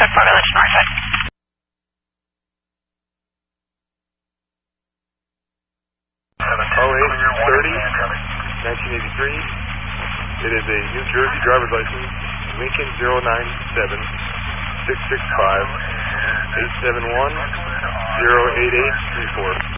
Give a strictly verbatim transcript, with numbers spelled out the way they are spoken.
Northside, Bravo Village, Northside. oh eight thirty, nineteen eighty-three. It is a New Jersey driver's license, Lincoln zero nine seven, six six five, eight seven one, zero eight eight three four.